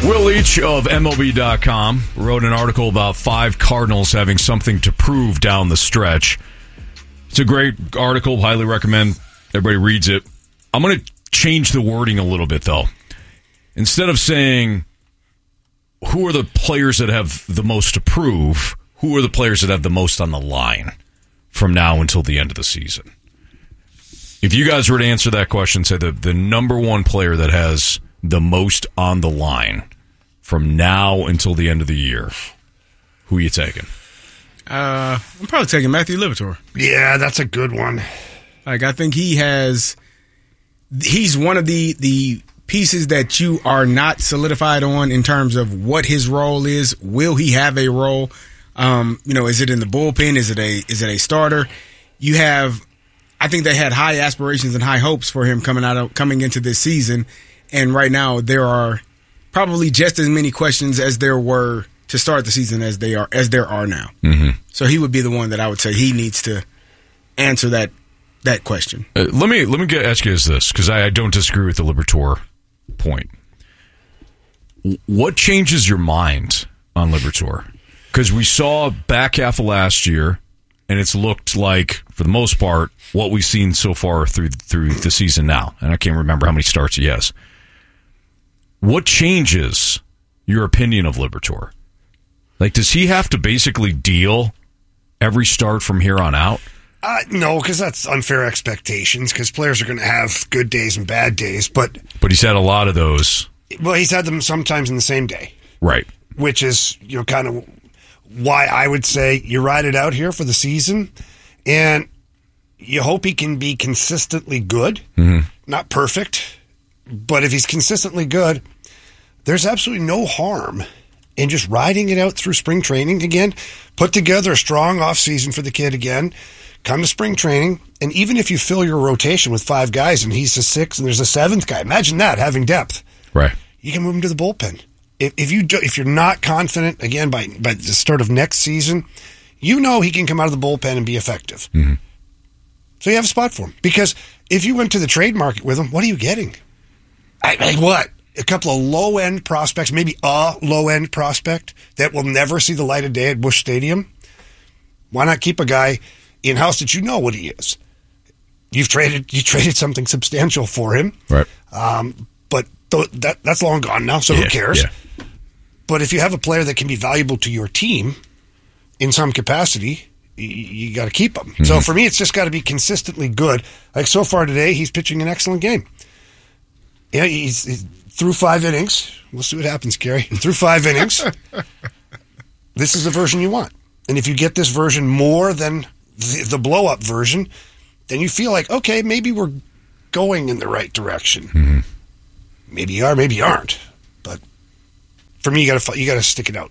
Will Leach of MLB.com wrote an article about 5 Cardinals having something to prove down the stretch. It's a great article. Highly recommend everybody reads it. I'm going to change the wording a little bit, though. Instead of saying, who are the players that have the most to prove, who are the players that have the most on the line from now until the end of the season? If you guys were to answer that question, say the number one player that has the most on the line from now until the end of the year, who are you taking? I'm probably taking Matthew Liberatore. Yeah, that's a good one. Like, I think he's one of the pieces that you are not solidified on in terms of what his role is. Will he have a role? Is it in the bullpen? Is it a starter? I think they had high aspirations and high hopes for him coming into this season. And right now there are probably just as many questions as there were to start the season as there are now. Mm-hmm. So he would be the one that I would say he needs to answer that question. Let me ask you this, because I don't disagree with the Liberatore point. What changes your mind on Liberatore? Because we saw back half of last year, and it's looked like, for the most part, what we've seen so far through the season now. And I can't remember how many starts he has. What changes your opinion of Liberatore? Like, does he have to basically deal every start from here on out? No, because that's unfair expectations, because players are going to have good days and bad days. But he's had a lot of those. Well, he's had them sometimes in the same day. Right. Which is, kind of why I would say you ride it out here for the season, and you hope he can be consistently good. Mm-hmm. Not perfect, but if he's consistently good, there's absolutely no harm in just riding it out through spring training again. Put together a strong offseason for the kid again. Come to spring training, and even if you fill your rotation with 5 guys and he's the 6th and there's a 7th guy, imagine that, having depth. Right. You can move him to the bullpen. If you're not confident, again, by the start of next season, he can come out of the bullpen and be effective. Mm-hmm. So you have a spot for him. Because if you went to the trade market with him, what are you getting? What? A couple of low-end prospects, maybe a low-end prospect that will never see the light of day at Busch Stadium? Why not keep a guy in-house that you know what he is? You traded something substantial for him. Right. But that's long gone now, so who cares? Yeah. But if you have a player that can be valuable to your team in some capacity, you got to keep him. Mm-hmm. So for me, it's just got to be consistently good. Like so far today, he's pitching an excellent game. Yeah, he's through 5 innings. We'll see what happens, Gary. Through 5 innings, this is the version you want. And if you get this version more than the blow-up version, then you feel like, okay, maybe we're going in the right direction. Mm-hmm. Maybe you are, maybe you aren't. But for me, you got to stick it out.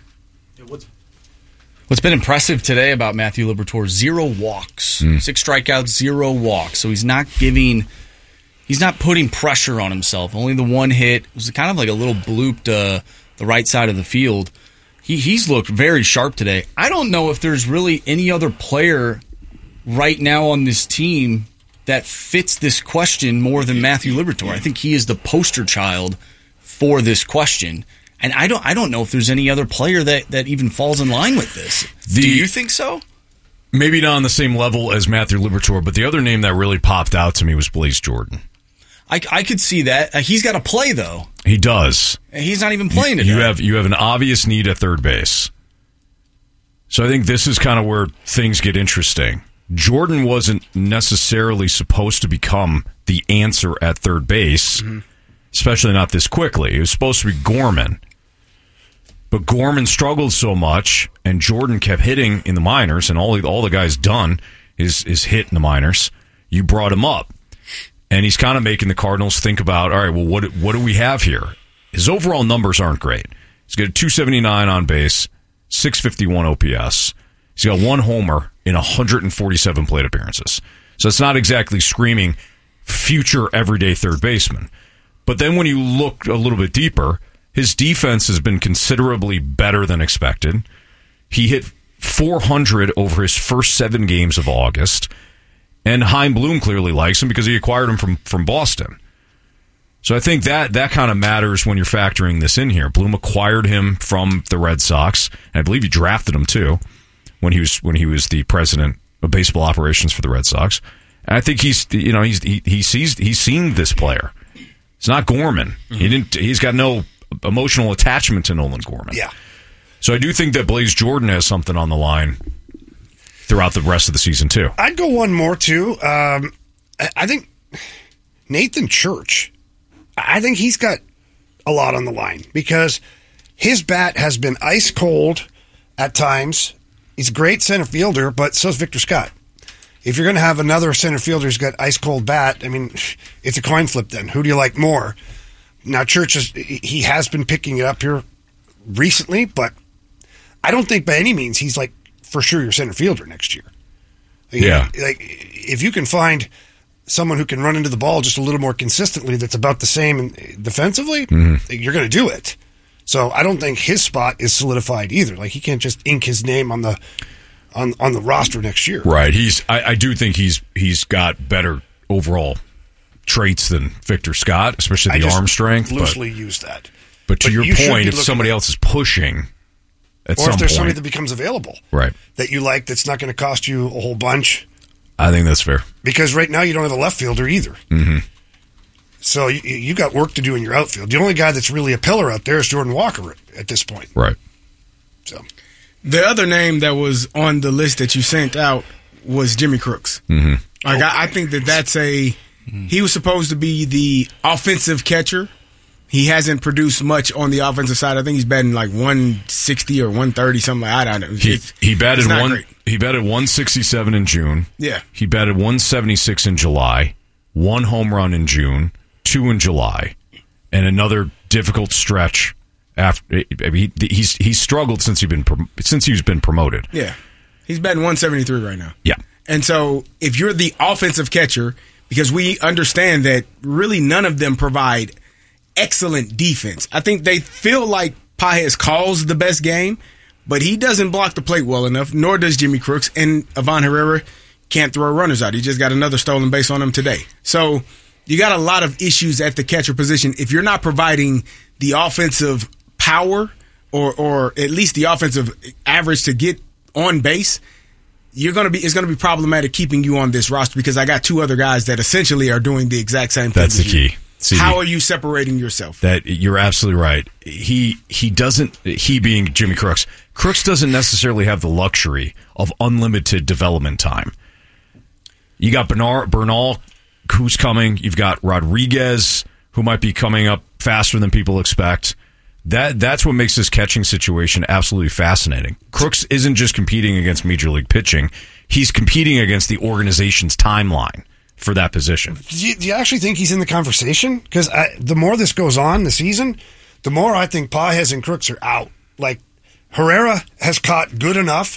What's been impressive today about Matthew Liberatore, 0 walks. 6 strikeouts, 0 walks. So he's not putting pressure on himself. Only the 1 hit. It was kind of like a little bloop to the right side of the field. He's looked very sharp today. I don't know if there's really any other player right now on this team that fits this question more than Matthew Liberatore. I think he is the poster child for this question. And I don't know if there's any other player that even falls in line with this. Do you think so? Maybe not on the same level as Matthew Liberatore, but the other name that really popped out to me was Blaze Jordan. I could see that. He's got to play, though. He does. He's not even playing today. You have an obvious need at third base. So I think this is kind of where things get interesting. Jordan wasn't necessarily supposed to become the answer at third base, especially not this quickly. It was supposed to be Gorman. But Gorman struggled so much, and Jordan kept hitting in the minors, and all the guy's done is hit in the minors. You brought him up. And he's kind of making the Cardinals think about, all right, well, what do we have here? His overall numbers aren't great. He's got a 279 on base, 651 OPS. He's got 1 homer in 147 plate appearances. So it's not exactly screaming future everyday third baseman. But then when you look a little bit deeper, his defense has been considerably better than expected. He hit 400 over his first 7 games of August. And Chaim Bloom clearly likes him because he acquired him from Boston. So I think that kind of matters when you're factoring this in here. Bloom acquired him from the Red Sox, and I believe he drafted him too when he was the president of baseball operations for the Red Sox. And I think he's seen this player. It's not Gorman. He's got no emotional attachment to Nolan Gorman. Yeah. So I do think that Blaze Jordan has something on the line throughout the rest of the season too. I'd go one more too. I think Nathan Church. I think he's got a lot on the line because his bat has been ice cold at times. He's a great center fielder, but so is Victor Scott. If you're going to have another center fielder who's got ice cold bat, I mean, it's a coin flip then. Who do you like more? Now, Church he has been picking it up here recently, but I don't think by any means he's like for sure your center fielder next year. Yeah. Like if you can find someone who can run into the ball just a little more consistently that's about the same defensively, you're going to do it. So I don't think his spot is solidified either. Like he can't just ink his name on the roster next year. Right. I do think he's got better overall traits than Victor Scott, especially the arm strength. Loosely use that. But to your point, if somebody else is pushing at some point, or if there's somebody that becomes available, right, that you like, that's not going to cost you a whole bunch. I think that's fair. Because right now you don't have a left fielder either. Mm-hmm. So you got work to do in your outfield. The only guy that's really a pillar out there is Jordan Walker at this point. Right. So the other name that was on the list that you sent out was Jimmy Crooks. Mm-hmm. Like I think that's he was supposed to be the offensive catcher. He hasn't produced much on the offensive side. I think he's batting like 160 or 130, something like that. I don't know. He batted 167 in June. Yeah. He batted 176 in July, 1 home run in June, 2 in July, and another difficult stretch after. I mean, he's struggled since he's been promoted. Yeah. He's batting 173 right now. Yeah. And so if you're the offensive catcher, because we understand that really none of them provide excellent defense. I think they feel like Pages calls the best game, but he doesn't block the plate well enough, nor does Jimmy Crooks, and Ivan Herrera can't throw runners out. He just got another stolen base on him today. So you got a lot of issues at the catcher position. If you're not providing the offensive power or at least the offensive average to get on base, it's going to be problematic keeping you on this roster because I got 2 other guys that essentially are doing the exact same thing. That's the key. See, how are you separating yourself? That you're absolutely right. He being Jimmy Crooks. Crooks doesn't necessarily have the luxury of unlimited development time. You got Bernal, who's coming. You've got Rodriguez, who might be coming up faster than people expect. That's what makes this catching situation absolutely fascinating. Crooks isn't just competing against Major League pitching. He's competing against the organization's timeline for that position. Do you actually think he's in the conversation? Because the more this goes on the season, the more I think Pages and Crooks are out. Like, Herrera has caught good enough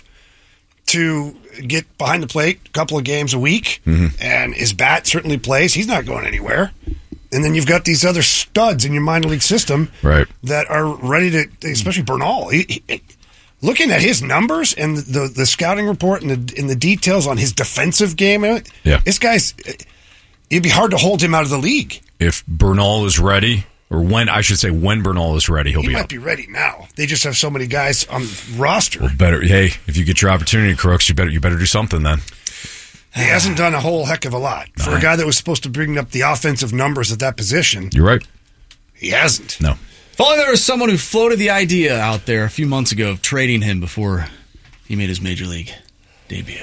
to get behind the plate a couple of games a week, and his bat certainly plays. He's not going anywhere. And then you've got these other studs in your minor league system that are ready to, especially Bernal. Looking at his numbers and the scouting report and the details on his defensive game, this guy's, it'd be hard to hold him out of the league. If Bernal is ready, or when Bernal is ready, he might be ready now. They just have so many guys on the roster. Well, if you get your opportunity, Crooks, you better do something then. He hasn't done a whole heck of a lot. For a guy that was supposed to bring up the offensive numbers at that position. You're right. He hasn't. No. If only there was someone who floated the idea out there a few months ago of trading him before he made his Major League debut.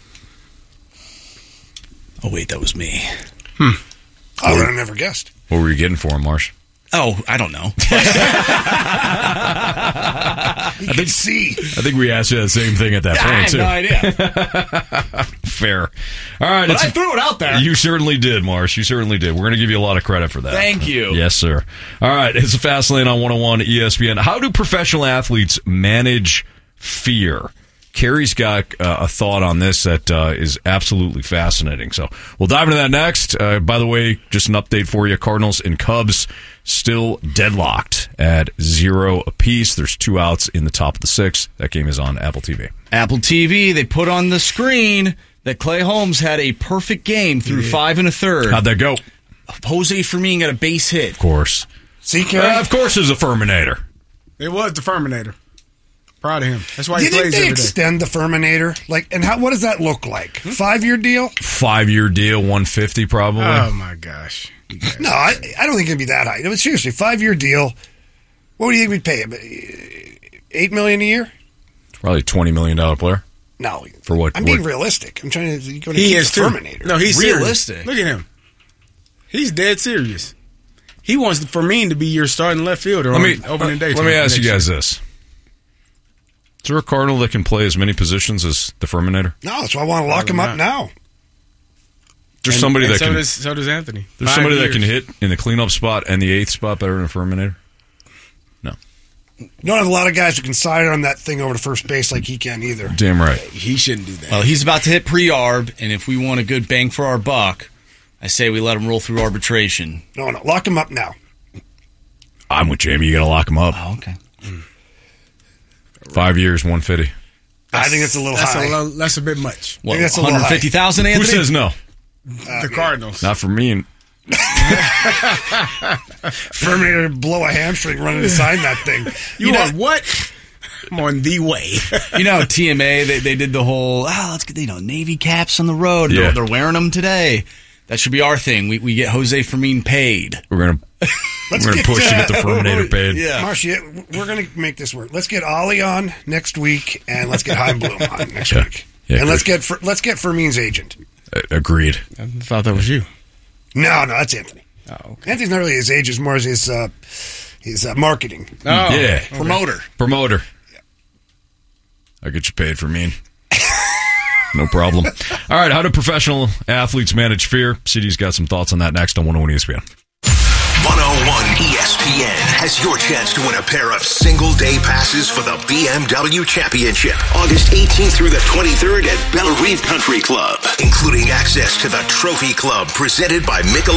Oh, wait, that was me. I would have never guessed. What were you getting for him, Marsh? Oh, I don't know. I think we asked you the same thing at that point, too. I had no idea. Fair. All right. But I threw it out there. You certainly did, Marsh. You certainly did. We're going to give you a lot of credit for that. Thank you. Yes, sir. All right. It's a Fast Lane on 101 ESPN. How do professional athletes manage fear? Carrie's got a thought on this that is absolutely fascinating. So we'll dive into that next. By the way, just an update for you. Cardinals and Cubs still deadlocked at 0 apiece. There's 2 outs in the top of the 6th. That game is on Apple TV. Apple TV, they put on the screen that Clay Holmes had a perfect game through 5 1/3. How'd that go? Jose Fermin got a base hit. Of course. See, Kerry? Of course there's a Ferminator. It was the Ferminator. Proud of him. That's why Do he you think plays they every day. extend the Ferminator? What does that look like? 5-year deal? 5-year deal, 150 probably. Oh my gosh. No, I don't think it'd be that high. But seriously, 5-year deal. What do you think we'd pay him? $8 million a year? Probably a $20 million player. No. For what? I'm being realistic. I'm trying to keep the Ferminator. No, he's realistic. Serious. Look at him. He's dead serious. He wants Fermin to be your starting left fielder on opening day. Let me ask you guys this. Is there a Cardinal that can play as many positions as the Ferminator? No, that's why I want to lock him up now. There's somebody that can. So does Anthony. There's somebody that can hit in the cleanup spot and the 8th spot better than Ferminator? No. You don't have a lot of guys who can side on that thing over to first base like he can either. Damn right. He shouldn't do that. Well, he's about to hit pre-arb, and if we want a good bang for our buck, I say we let him roll through arbitration. No, lock him up now. I'm with Jamie. You got to lock him up. Oh, okay. 5 years, 150. I think it's a little high. That's a bit much. I think that's a little high. 150,000, Anthony? Who says no? The Cardinals. Not for me. Ferminator to blow a hamstring running to sign that thing. You know what? I'm on the way. You know, TMA, they did the whole, let's get, Navy caps on the road. Yeah. They're wearing them today. That should be our thing. We get Jose Fermin paid. We're going to push to get the Ferminator paid. Yeah. Marshy, we're going to make this work. Let's get Ollie on next week, and let's get Heim Bloom on next week. Yeah, and let's get Fermin's agent. Agreed. I thought that was you. No, that's Anthony. Oh, okay. Anthony's not really his agent, it's more as his marketing. Oh, yeah. okay. Promoter. Yeah. I'll get you paid for mean. No problem. All right, how do professional athletes manage fear? CD's got some thoughts on that next on 101 ESPN. 101 ESPN has your chance to win a pair of single-day passes for the BMW Championship, August 18th through the 23rd at Belle Rive Country Club, including access to the Trophy Club presented by Michelob